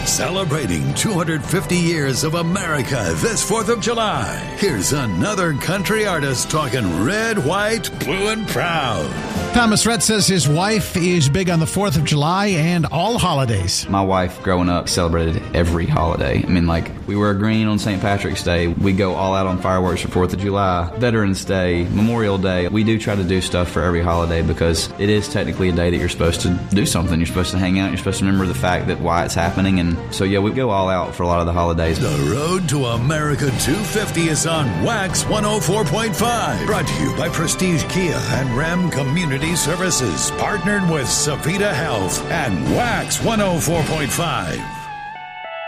Celebrating 250 years of America this 4th of July. Here's another country artist talking red, white, blue, and proud. Thomas Rhett says his wife is big on the 4th of July and all holidays. My wife, growing up, celebrated every holiday. I mean, like, we wear green on St. Patrick's Day. We go all out on fireworks for 4th of July, Veterans Day, Memorial Day. We do try to do stuff for every holiday because it is technically a day that you're supposed to do something. You're supposed to hang out. You're supposed to remember the fact that why it's happening. And so, yeah, we go all out for a lot of the holidays. The Road to America 250 is on Wax 104.5. Brought to you by Prestige Kia and Ram Community Services. Partnered with Savita Health and Wax 104.5.